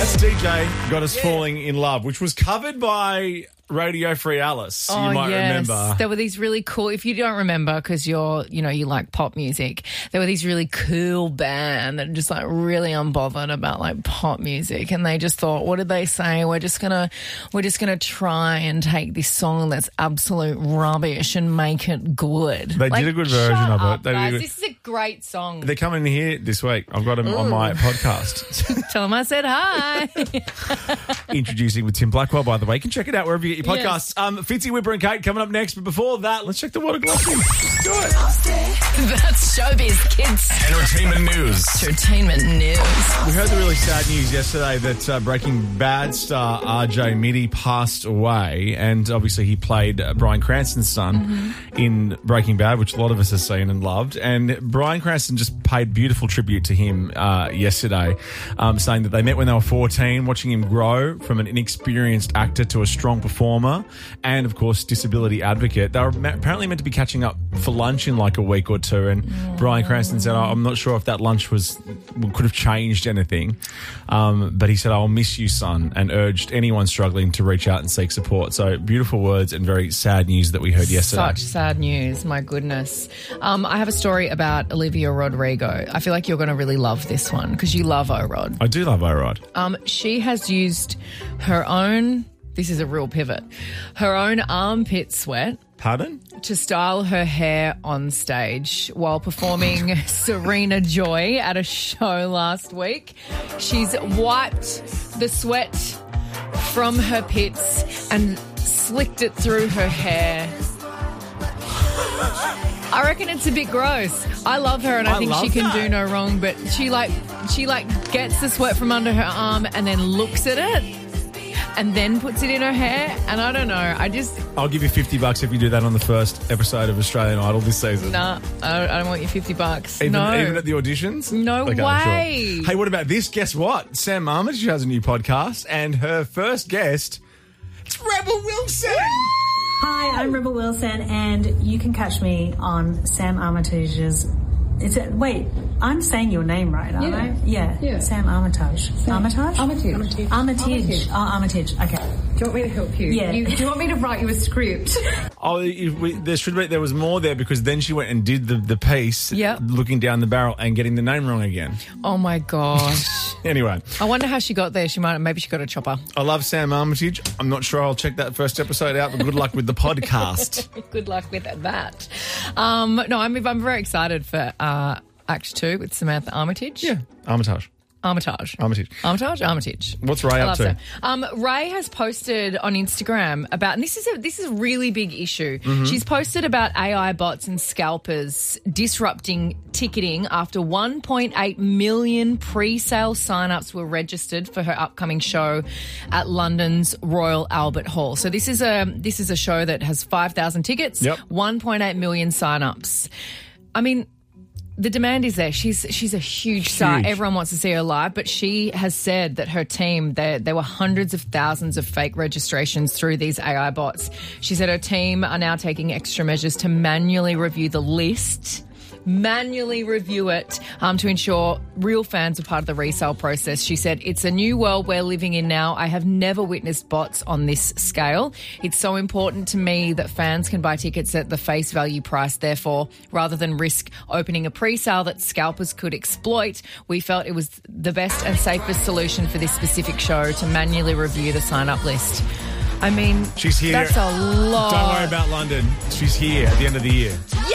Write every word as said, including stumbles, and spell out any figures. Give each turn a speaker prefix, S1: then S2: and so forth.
S1: That's D J Got Us yeah. Falling in Love, which was covered by Radio Free Alice.
S2: Oh,
S1: you might
S2: yes.
S1: remember.
S2: There were these really cool, if you don't remember because you're, you know, you like pop music, there were these really cool band that are just like really unbothered about like pop music, and they just thought, what did they say? We're just gonna, we're just gonna try and take this song that's absolute rubbish and make it good.
S1: They
S2: like,
S1: did a good version
S2: shut
S1: of it.
S2: Up,
S1: They
S2: guys.
S1: did a-
S2: This is a great song.
S1: They're coming here this week. I've got them Ooh. on my podcast.
S2: Tell them I said hi.
S1: Introducing with Tim Blackwell, by the way. You can check it out wherever you get your podcasts.
S2: Yes.
S1: Um, Fitzy, Whipper and Kate coming up next. But before that, let's check the water glossy. Do it.
S2: That's showbiz, kids.
S1: Entertainment news.
S2: Entertainment news.
S1: We heard the really sad news yesterday that uh, Breaking Bad star R J Mitty passed away. And obviously he played uh, Bryan Cranston's son mm-hmm. in Breaking Bad, which a lot of us have seen and loved. And Bryan Cranston just paid beautiful tribute to him uh, yesterday, um, saying that they met when they were fourteen, watching him grow from an inexperienced actor to a strong performer and, of course, disability advocate. They were ma- apparently meant to be catching up for lunch in like a week or two, and mm. Bryan Cranston said, oh, I'm not sure if that lunch was could have changed anything, um, but he said, I'll miss you, son, and urged anyone struggling to reach out and seek support. So beautiful words and very sad news that we heard yesterday.
S2: Such sad news, my goodness. Um, I have a story about Olivia Rodrigo. I feel like you're going to really love this one because you love O-Rod.
S1: I do love O-Rod.
S2: Um, she has used her own, this is a real pivot, her own armpit sweat.
S1: Pardon?
S2: To style her hair on stage while performing Serena Joy at a show last week. She's wiped the sweat from her pits and slicked it through her hair. I reckon it's a bit gross. I love her and I, I think she can that. do no wrong, but she like she like gets the sweat from under her arm and then looks at it and then puts it in her hair, and I don't know. I just...
S1: I'll give you fifty bucks if you do that on the first episode of Australian Idol this season.
S2: Nah, I don't, I don't want your fifty bucks.
S1: Even,
S2: no.
S1: Even at the auditions?
S2: No
S1: okay,
S2: way.
S1: Sure. Hey, what about this? Guess what? Sam Armitage has a new podcast, and her first guest, it's Rebel Wilson.
S3: Hi, I'm Rebel Wilson, and you can catch me on Sam Armitage's... Is it, wait, I'm saying your name right, aren't
S4: yeah.
S3: I? Yeah.
S4: yeah.
S3: Sam Armitage.
S4: Sam.
S3: Armitage?
S4: Armitage.
S3: Armitage. Armitage. Oh, Armitage. Okay.
S4: Do you want me to help you?
S3: Yeah.
S4: You, do you want me to write you a script?
S1: Oh, we, there should be. There was more there because then she went and did the, the piece,
S2: yep.
S1: looking down the barrel and getting the name wrong again.
S2: Oh my gosh.
S1: Anyway,
S2: I wonder how she got there. She might maybe she got a chopper.
S1: I love Sam Armitage. I'm not sure I'll check that first episode out, but good luck with the podcast.
S2: Good luck with that. Um, no, I'm I'm very excited for uh, Act Two with Samantha Armitage.
S1: Yeah, Armitage.
S2: Armitage.
S1: Armitage.
S2: Armitage, Armitage.
S1: What's Ray up to?
S2: Um, Ray has posted on Instagram about, and this is a, this is a really big issue. Mm-hmm. She's posted about A I bots and scalpers disrupting ticketing after one point eight million pre-sale sign-ups were registered for her upcoming show at London's Royal Albert Hall. So this is a this is a show that has five thousand tickets,
S1: yep.
S2: one point eight million sign-ups. I mean, the demand is there. She's she's a huge star. Huge. Everyone wants to see her live, but she has said that her team, there, there were hundreds of thousands of fake registrations through these A I bots. She said her team are now taking extra measures to manually review the list, manually review it um, to ensure real fans are part of the resale process. She said, it's a new world we're living in now. I have never witnessed bots on this scale. It's so important to me that fans can buy tickets at the face value price. Therefore, rather than risk opening a pre-sale that scalpers could exploit, we felt it was the best and safest solution for this specific show to manually review the sign-up list. I mean,
S1: she's here.
S2: That's a lot.
S1: Don't worry about London. She's here at the end of the year.
S2: Yeah!